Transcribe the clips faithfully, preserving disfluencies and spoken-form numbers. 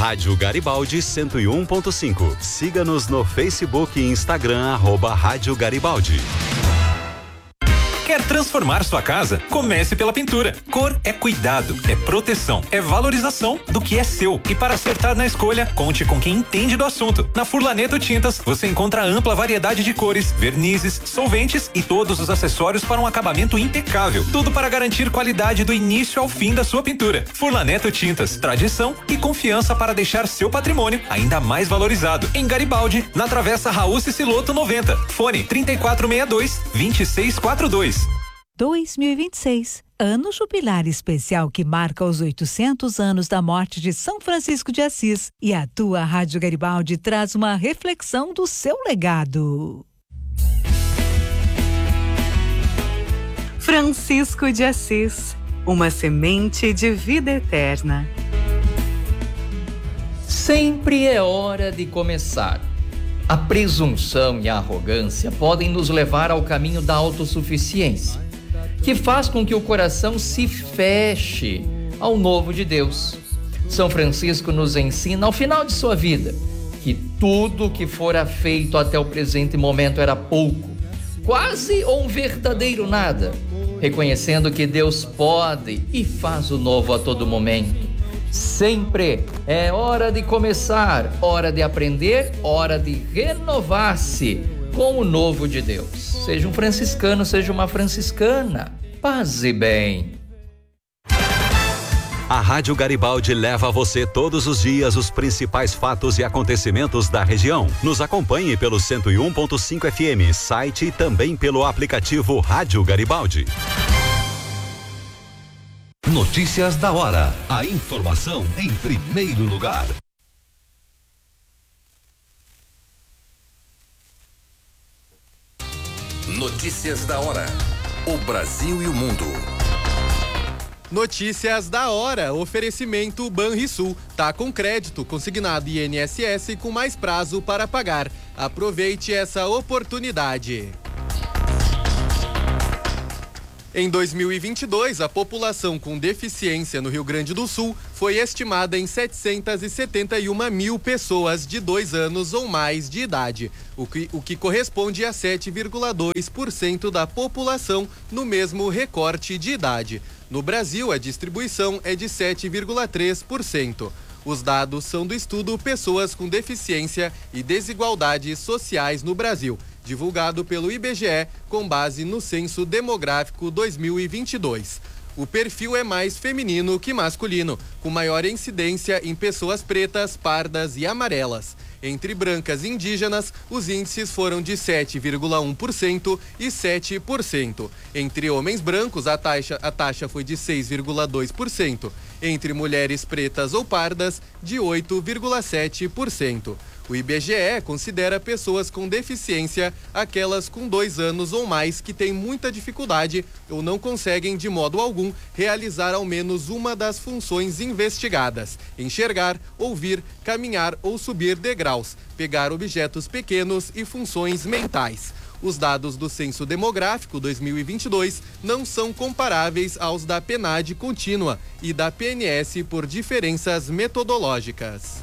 Rádio Garibaldi cento e um ponto cinco. Siga-nos no Facebook e Instagram, arroba Rádio Garibaldi. Quer transformar sua casa? Comece pela pintura. Cor é cuidado, é proteção, é valorização do que é seu. E para acertar na escolha, conte com quem entende do assunto. Na Furlaneto Tintas, você encontra ampla variedade de cores, vernizes, solventes e todos os acessórios para um acabamento impecável. Tudo para garantir qualidade do início ao fim da sua pintura. Furlaneto Tintas, tradição e confiança para deixar seu patrimônio ainda mais valorizado. Em Garibaldi, na Travessa Raul Ciciloto noventa. Fone trinta e quatro sessenta e dois, vinte e seis quarenta e dois. dois mil e vinte e seis, ano jubilar especial que marca os oitocentos anos da morte de São Francisco de Assis. E a tua Rádio Garibaldi traz uma reflexão do seu legado. Francisco de Assis, uma semente de vida eterna. Sempre é hora de começar. A presunção e a arrogância podem nos levar ao caminho da autossuficiência, que faz com que o coração se feche ao novo de Deus. São Francisco nos ensina, ao final de sua vida, que tudo que fora feito até o presente momento era pouco, quase ou um verdadeiro nada, reconhecendo que Deus pode e faz o novo a todo momento. Sempre é hora de começar, hora de aprender, hora de renovar-se com o novo de Deus. Seja um franciscano, seja uma franciscana. Paz e bem. A Rádio Garibaldi leva a você todos os dias os principais fatos e acontecimentos da região. Nos acompanhe pelo cento e um ponto cinco F M, site e também pelo aplicativo Rádio Garibaldi. Notícias da hora. A informação em primeiro lugar. Notícias da hora. O Brasil e o mundo. Notícias da hora. Oferecimento Banrisul. Tá com crédito consignado I N S S com mais prazo para pagar. Aproveite essa oportunidade. Em dois mil e vinte e dois, a população com deficiência no Rio Grande do Sul foi estimada em setecentos e setenta e uma mil pessoas de dois anos ou mais de idade, o que, o que corresponde a sete vírgula dois por cento da população no mesmo recorte de idade. No Brasil, a distribuição é de sete vírgula três por cento. Os dados são do estudo Pessoas com Deficiência e Desigualdades Sociais no Brasil, divulgado pelo I B G E com base no Censo Demográfico dois mil e vinte e dois. O perfil é mais feminino que masculino, com maior incidência em pessoas pretas, pardas e amarelas. Entre brancas e indígenas, os índices foram de sete vírgula um por cento e sete por cento. Entre homens brancos, a taxa, a taxa foi de seis vírgula dois por cento. Entre mulheres pretas ou pardas, de oito vírgula sete por cento. O I B G E considera pessoas com deficiência aquelas com dois anos ou mais que têm muita dificuldade ou não conseguem de modo algum realizar ao menos uma das funções investigadas: enxergar, ouvir, caminhar ou subir degraus, pegar objetos pequenos e funções mentais. Os dados do Censo Demográfico dois mil e vinte e dois não são comparáveis aos da PNAD contínua e da P N S por diferenças metodológicas.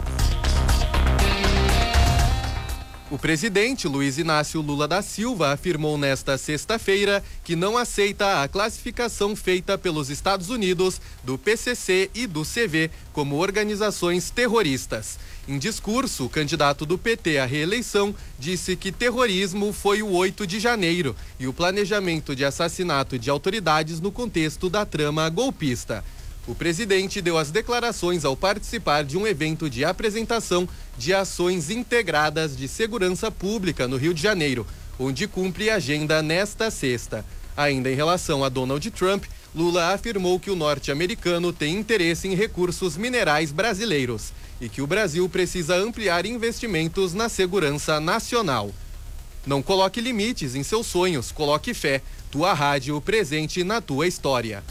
O presidente Luiz Inácio Lula da Silva afirmou nesta sexta-feira que não aceita a classificação feita pelos Estados Unidos do P C C e do C V como organizações terroristas. Em discurso, o candidato do P T à reeleição disse que terrorismo foi o oito de janeiro e o planejamento de assassinato de autoridades no contexto da trama golpista. O presidente deu as declarações ao participar de um evento de apresentação de ações integradas de segurança pública no Rio de Janeiro, onde cumpre agenda nesta sexta. Ainda em relação a Donald Trump, Lula afirmou que o norte-americano tem interesse em recursos minerais brasileiros e que o Brasil precisa ampliar investimentos na segurança nacional. Não coloque limites em seus sonhos, coloque fé. Tua rádio presente na tua história.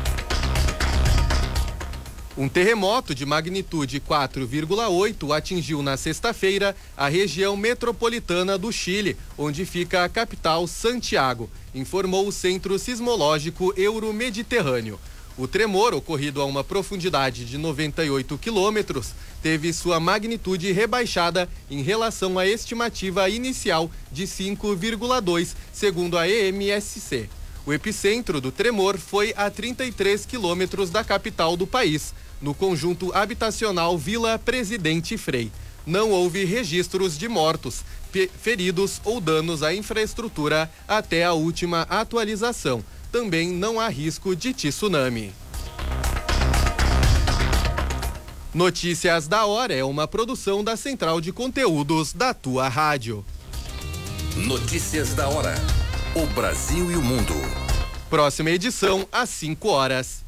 Um terremoto de magnitude quatro vírgula oito atingiu na sexta-feira a região metropolitana do Chile, onde fica a capital Santiago, informou o Centro Sismológico Euromediterrâneo. O tremor, ocorrido a uma profundidade de noventa e oito quilômetros, teve sua magnitude rebaixada em relação à estimativa inicial de cinco vírgula dois, segundo a E M S C. O epicentro do tremor foi a trinta e três quilômetros da capital do país, no conjunto habitacional Vila Presidente Frei. Não houve registros de mortos, feridos ou danos à infraestrutura até a última atualização. Também não há risco de tsunami. Notícias da Hora é uma produção da Central de Conteúdos da Tua Rádio. Notícias da Hora. O Brasil e o mundo. Próxima edição às cinco horas.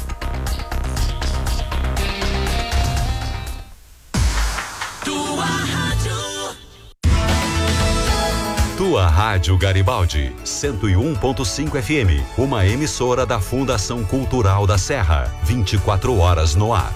Tua Rádio. Tua Rádio Garibaldi, cento e um ponto cinco F M, uma emissora da Fundação Cultural da Serra, vinte e quatro horas no ar.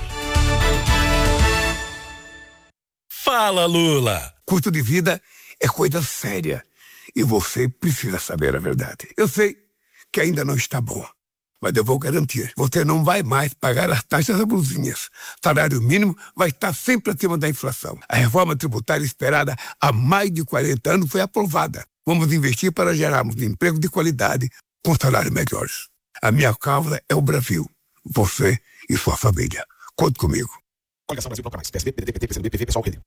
Fala, Lula! Custo de vida é coisa séria e você precisa saber a verdade. Eu sei que ainda não está bom, mas eu vou garantir, você não vai mais pagar as taxas abusivas. Salário mínimo vai estar sempre acima da inflação. A reforma tributária esperada há mais de quarenta anos foi aprovada. Vamos investir para gerarmos emprego de qualidade com salários melhores. A minha causa é o Brasil, você e sua família. Conte comigo. Coligação Brasil Proclamais, P S D, P D T, P T, P C do B, P V, Pessoal, Rede.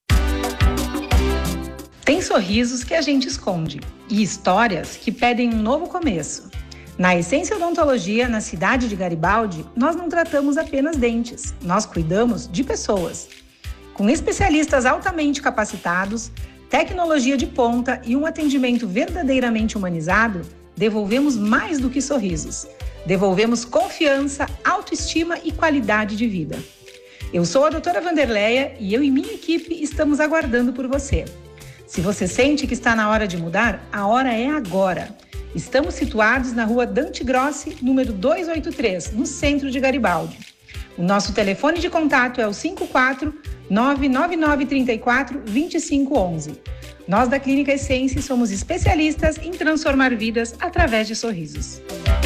Tem sorrisos que a gente esconde e histórias que pedem um novo começo. Na Essência Odontologia, na cidade de Garibaldi, nós não tratamos apenas dentes, nós cuidamos de pessoas. Com especialistas altamente capacitados, tecnologia de ponta e um atendimento verdadeiramente humanizado, devolvemos mais do que sorrisos. Devolvemos confiança, autoestima e qualidade de vida. Eu sou a doutora Vanderleia e eu e minha equipe estamos aguardando por você. Se você sente que está na hora de mudar, a hora é agora. Estamos situados na rua Dante Grossi, número duzentos e oitenta e três, no centro de Garibaldi. O nosso telefone de contato é o cinco quatro nove nove nove três quatro dois cinco um um. Nós da Clínica Essência somos especialistas em transformar vidas através de sorrisos.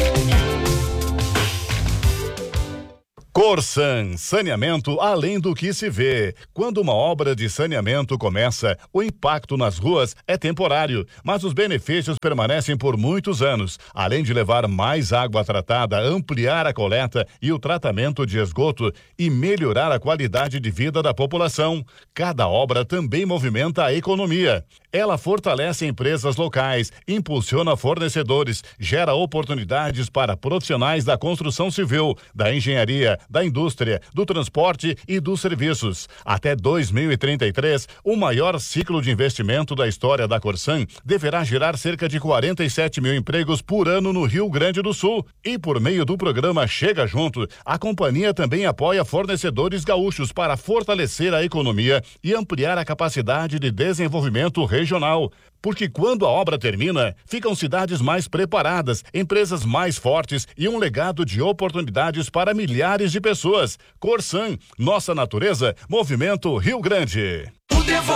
Corsan, saneamento além do que se vê. Quando uma obra de saneamento começa, o impacto nas ruas é temporário, mas os benefícios permanecem por muitos anos. Além de levar mais água tratada, ampliar a coleta e o tratamento de esgoto e melhorar a qualidade de vida da população, cada obra também movimenta a economia. Ela fortalece empresas locais, impulsiona fornecedores, gera oportunidades para profissionais da construção civil, da engenharia, da indústria, do transporte e dos serviços. Até dois mil e trinta e três, o maior ciclo de investimento da história da Corsan deverá gerar cerca de quarenta e sete mil empregos por ano no Rio Grande do Sul. E por meio do programa Chega Junto, a companhia também apoia fornecedores gaúchos para fortalecer a economia e ampliar a capacidade de desenvolvimento regional. Porque quando a obra termina, ficam cidades mais preparadas, empresas mais fortes e um legado de oportunidades para milhares de pessoas. Corsan, nossa natureza, Movimento Rio Grande. O